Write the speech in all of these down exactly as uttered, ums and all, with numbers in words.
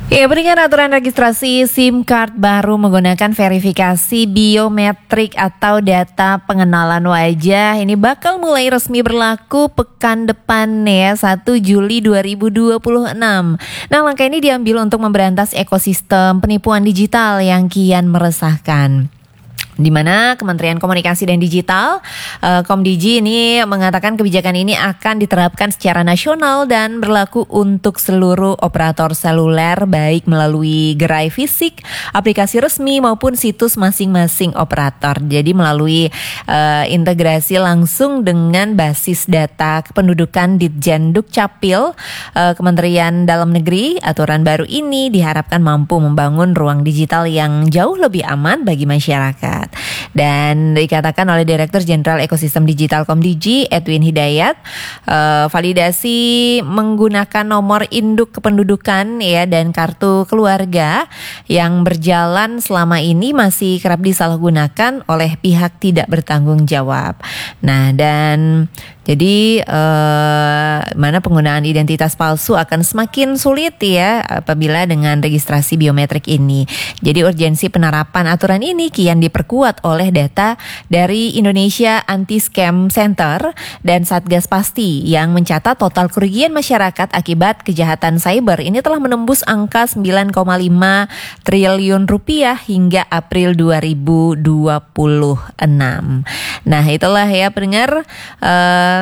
Ya, berikan aturan registrasi SIM card baru menggunakan verifikasi biometrik atau data pengenalan wajah. Ini bakal mulai resmi berlaku pekan depan ya, satu Juli dua ribu dua puluh enam. Nah, langkah ini diambil untuk memberantas ekosistem penipuan digital yang kian meresahkan. Di mana Kementerian Komunikasi dan Digital uh, Komdigi ini mengatakan kebijakan ini akan diterapkan secara nasional dan berlaku untuk seluruh operator seluler baik melalui gerai fisik, aplikasi resmi maupun situs masing-masing operator. Jadi melalui uh, integrasi langsung dengan basis data kependudukan Ditjen Dukcapil uh, Kementerian Dalam Negeri. Aturan baru ini diharapkan mampu membangun ruang digital yang jauh lebih aman bagi masyarakat. Dan dikatakan oleh Direktur Jenderal Ekosistem Digital Komdigi Edwin Hidayat, uh, validasi menggunakan nomor induk kependudukan ya dan kartu keluarga yang berjalan selama ini masih kerap disalahgunakan oleh pihak tidak bertanggung jawab. Nah, dan jadi uh, mana penggunaan identitas palsu akan semakin sulit ya apabila dengan registrasi biometrik ini. Jadi urgensi penerapan aturan ini kian diperkuat oleh data dari Indonesia Anti-Scam Center dan Satgas Pasti yang mencatat total kerugian masyarakat akibat kejahatan cyber ini telah menembus angka sembilan koma lima triliun rupiah hingga April dua ribu dua puluh enam. Nah, itulah ya pendengar. Uh,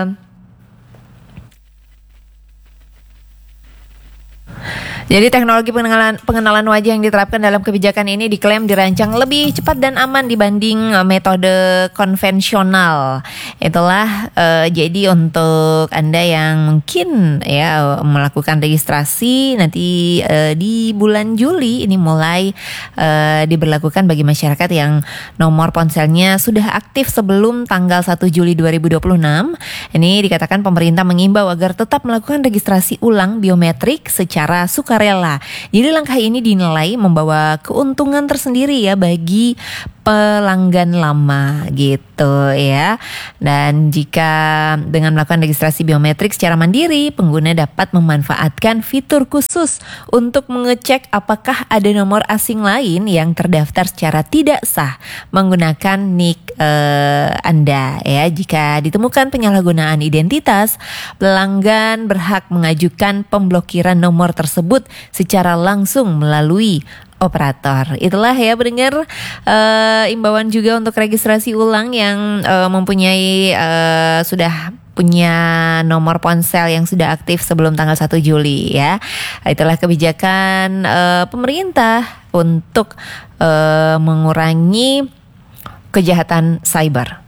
Jadi teknologi pengenalan, pengenalan wajah yang diterapkan dalam kebijakan ini diklaim dirancang lebih cepat dan aman dibanding metode konvensional. Itulah uh, jadi untuk Anda yang mungkin ya melakukan registrasi nanti uh, di bulan Juli ini mulai uh, diberlakukan bagi masyarakat yang nomor ponselnya sudah aktif sebelum tanggal satu Juli dua ribu dua puluh enam. Ini dikatakan pemerintah mengimbau agar tetap melakukan registrasi ulang biometrik secara sukarela. Jadi langkah ini dinilai membawa keuntungan tersendiri ya bagi pelanggan lama gitu ya. Dan jika dengan melakukan registrasi biometrik secara mandiri, pengguna dapat memanfaatkan fitur khusus untuk mengecek apakah ada nomor asing lain yang terdaftar secara tidak sah menggunakan nik eh, Anda ya. Jika ditemukan penyalahgunaan identitas, pelanggan berhak mengajukan pemblokiran nomor tersebut secara langsung melalui operator. Itulah ya pendengar uh, imbauan juga untuk registrasi ulang yang uh, mempunyai uh, sudah punya nomor ponsel yang sudah aktif sebelum tanggal satu Juli ya. Itulah kebijakan uh, pemerintah untuk uh, mengurangi kejahatan cyber.